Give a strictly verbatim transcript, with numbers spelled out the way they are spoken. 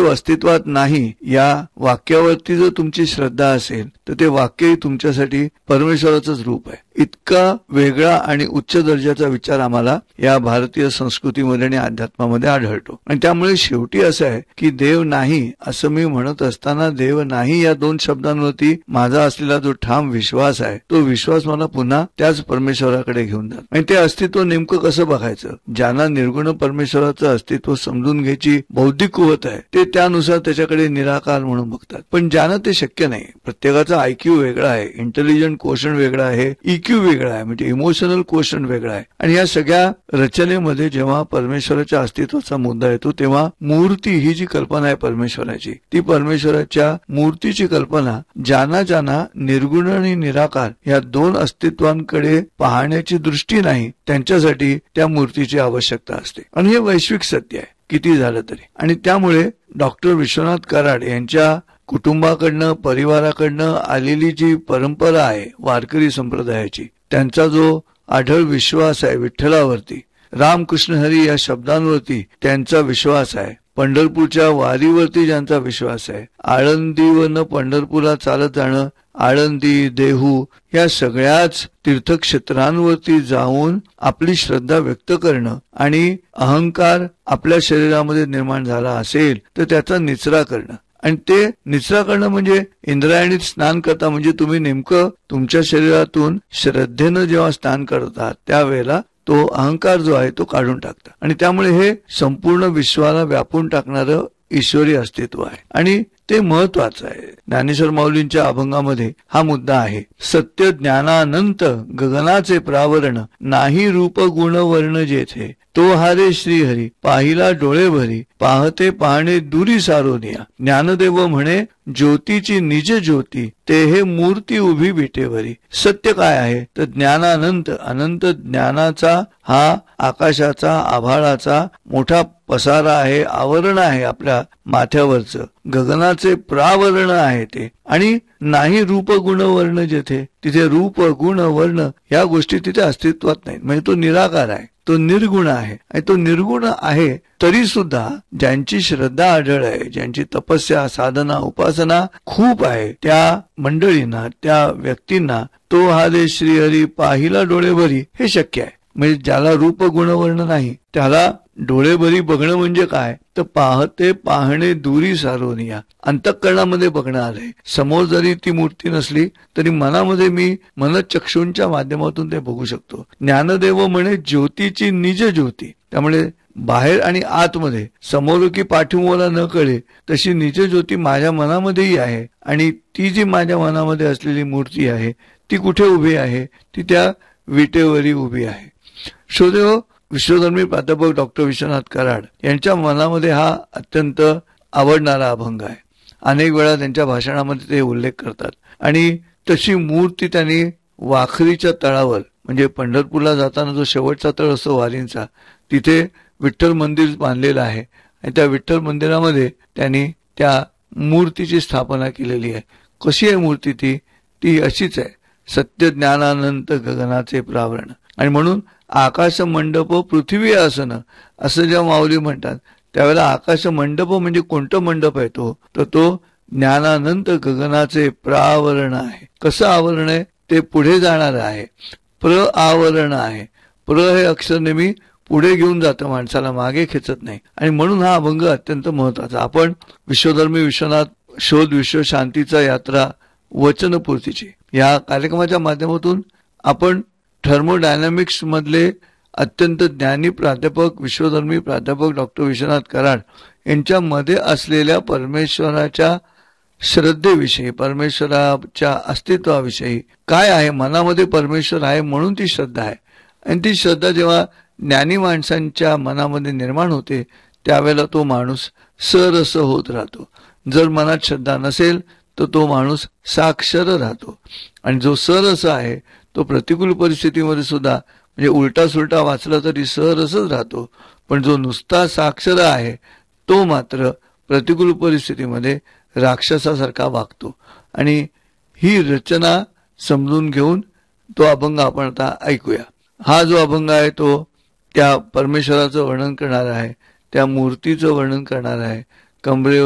अस्तित्वात नाही या वाक्यावरती जर तुमची श्रद्धा असेल तर ते वाक्यही तुमच्यासाठी परमेश्वराचंच रूप आहे. इतका वेगळा आणि उच्च दर्जाचा विचार आम्हाला या भारतीय संस्कृतीमध्ये आणि अध्यात्मामध्ये आढळतो. आणि त्यामुळे शेवटी असं आहे की देव नाही असं मी म्हणत असताना देव नाही या दोन शब्दांवरती माझा असलेला जो ठाम विश्वास आहे तो विश्वास मला पुन्हा त्याच परमेश्वराकडे घेऊन जातो. आणि ते अस्तित्व नेमकं कसं बघायचं, ज्यांना निर्गुण परमेश्वराचं अस्तित्व समजून घ्यायची बौद्धिक कुवत आहे ते त्यानुसार त्याच्याकडे निराकार म्हणून बघतात. पण ज्यांना ते शक्य नाही, प्रत्येकाचा आयक्यू वेगळा आहे, इंटेलिजंट क्वोशंट वेगळा आहे, इक्यू वेगळा आहे, म्हणजे इमोशनल क्वोशंट वेगळा आहे. आणि या सगळ्या रचनेमध्ये जेव्हा परमेश्वराच्या अस्तित्वाचा मुद्दा येतो तेव्हा मूर्ती ही जी कल्पना आहे परमेश्वराची, ती परमेश्वराच्या मूर्तीची कल्पना ज्यांना ज्यांना निर्गुण आणि निराकार या दोन अस्तित्वांकडे पाहण्याची दृष्टी नाही त्यांच्यासाठी त्या मूर्तीची आवश्यकता असते. आणि हे वैश्विक सत्य आहे किती झालं तरी. आणि त्यामुळे डॉक्टर विश्वनाथ कराड यांच्या कुटुंबाकडनं परिवाराकडनं आलेली जी परंपरा आहे वारकरी संप्रदायाची, त्यांचा जो आढळ विश्वास आहे विठ्ठलावरती, रामकृष्ण हरी या शब्दांवरती त्यांचा विश्वास आहे, पंढरपूरच्या वारीवरती ज्यांचा विश्वास आहे, आळंदीवरनं पंढरपूरला चालत जाणं, आळंदी देहू या सगळ्याच तीर्थक्षेत्रांवरती जाऊन आपली श्रद्धा व्यक्त करणं आणि अहंकार आपल्या शरीरामध्ये निर्माण झाला असेल तर त्याचा निचरा करणं. आणि ते निचरा करणं म्हणजे इंद्रायणीत स्नान करता, म्हणजे तुम्ही नेमकं तुमच्या शरीरातून श्रद्धेनं जेव्हा स्नान करतात त्यावेळेला तो अहंकार जो आहे तो काढून टाकता. आणि त्यामुळे हे संपूर्ण विश्वाला व्यापून टाकणारं ईश्वरी अस्तित्व आहे आणि ते महत्वाचं आहे. ज्ञानेश्वर माऊलींच्या अभंगामध्ये हा मुद्दा आहे. सत्य ज्ञानानंत गगनाचे प्रावरण, नाही रूप गुण वर्ण जेथे, तो हारे श्रीहरी पाहिला डोळे भरी, पाहते पाहणे दुरी सारोनिया. ज्ञानदेव म्हणे ज्योतीची निज ज्योती, ते हे मूर्ती उभी विटेवरी. सत्य काय आहे तर ज्ञानानंत, अनंत ज्ञानाचा हा आकाशाचा आभाळाचा मोठा पसारा आहे, आवरण आहे आपल्या माथ्यावरचं, गगनाचे प्रावरण आहे ते. आणि नाही रूप गुण वर्ण जेथे, तिथे रूप गुण वर्ण या गोष्टी तिथे अस्तित्वात नाहीत, म्हणजे तो निराकार आहे, तो निर्गुण आहे. आणि तो निर्गुण आहे तरी सुद्धा ज्यांची श्रद्धा आढळ आहे, ज्यांची तपस्या साधना उपासना खूप आहे, त्या मंडळींना त्या व्यक्तींना तो हारे श्रीहरी पाहिला डोळेभरी हे शक्य आहे. म्हणजे ज्याला रूप गुणवर्ण नाही त्याला डोळेभरी बघणं म्हणजे काय तर पाहते पाहणे दुरी सारोनिया, अंतःकरणामध्ये बघणं आलंय. समोर जरी ती मूर्ती नसली तरी मनामध्ये मी मनचक्षूंच्या माध्यमातून ते बघू शकतो. ज्ञानदेव म्हणे ज्योतीची निज ज्योती, त्यामुळे बाहेर आणि आतमध्ये समोर की पाठीमोला न कळे तशी निज ज्योती माझ्या मनामध्येही आहे. आणि ती जी माझ्या मनामध्ये असलेली मूर्ती आहे ती कुठे उभी आहे, ती त्या विटेवरी उभी आहे. श्रोतेहो, विश्वधर्मी प्राध्यापक डॉक्टर विश्वनाथ कराड यांच्या मनामध्ये हा अत्यंत आवडणारा अभंग आहे. अनेक वेळा त्यांच्या भाषणामध्ये ते उल्लेख करतात. आणि तशी मूर्ती त्यांनी वाखरीच्या तळावर, म्हणजे पंढरपूरला जाताना जो शेवटचा तळ असतो वारींचा, तिथे विठ्ठल मंदिर बांधलेलं आहे. आणि त्या विठ्ठल मंदिरामध्ये त्यांनी त्या मूर्तीची स्थापना केलेली आहे. कशी आहे मूर्ती ती ती अशीच आहे, सत्य ज्ञानानंत गगनाचे प्रावरण. आणि म्हणून आकाश मंडप पृथ्वी आसन असं जेव्हा माऊली म्हणतात त्यावेळेला आकाश मंडप म्हणजे कोणतं मंडप आहे तो तर तो ज्ञानानंत गगनाचे प्रावरण आहे. कसं आवरण आहे ते पुढे जाणार आहे, प्र आवरण आहे. प्र हे अक्षर नेहमी पुढे घेऊन जातं, माणसाला मागे खेचत नाही. आणि म्हणून हा अभंग अत्यंत महत्वाचा. आपण विश्वधर्मी विश्वनाथ शोध विश्व शांतीचा यात्रा वचनपूर्तीची या कार्यक्रमाच्या माध्यमातून आपण थर्मोडायनामिक्स मधले अत्यंत ज्ञानी प्राध्यापक विश्वधर्मी प्राध्यापक डॉक्टर विश्वनाथ कराड यांच्यामध्ये असलेल्या परमेश्वराच्या श्रद्धेविषयी, परमेश्वराच्या अस्तित्वाविषयी काय आहे, मनामध्ये परमेश्वर आहे म्हणून ती श्रद्धा आहे. आणि ती श्रद्धा जेव्हा ज्ञानी माणसांच्या मनामध्ये निर्माण होते त्यावेळेला तो माणूस सरस होत राहतो. जर मनात श्रद्धा नसेल तर तो माणूस साक्षर राहतो. आणि जो सरस आहे तो प्रतिकूल परिस्थितीमध्ये सुद्धा म्हणजे उलटा सुलटा वाचला तरी सरसच राहतो. पण जो नुसता साक्षर आहे तो मात्र प्रतिकूल परिस्थितीमध्ये राक्षसासारखा वागतो. आणि ही रचना समजून घेऊन तो अभंग आपण आता ऐकूया. हा जो अभंग आहे तो त्या परमेश्वराचं वर्णन करणार आहे, त्या मूर्तीचं वर्णन करणार आहे. कमरे